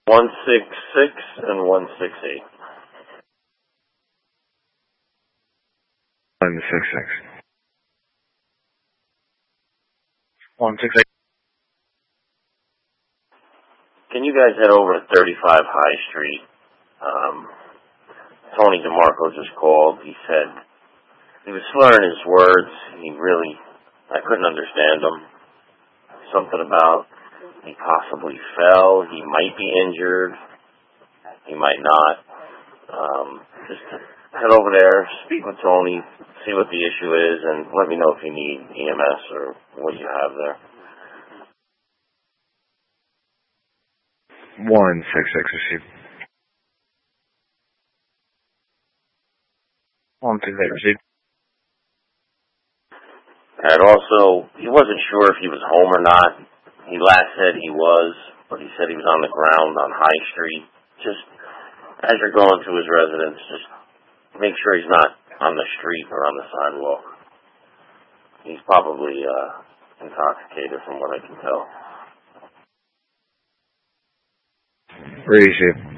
166 and 168. 166. 168. Can you guys head over to 35 High Street? Tony DeMarco just called. He said he was slurring his words. I couldn't understand him. Something about he possibly fell. He might be injured. He might not. Just head over there, speak with Tony, see what the issue is, and let me know if you need EMS or what you have there. 166 received. 168 received. And also, he wasn't sure if he was home or not. He last said he was, but he said he was on the ground on High Street. Just as you're going to his residence, just make sure he's not on the street or on the sidewalk. He's probably intoxicated from what I can tell. Appreciate it.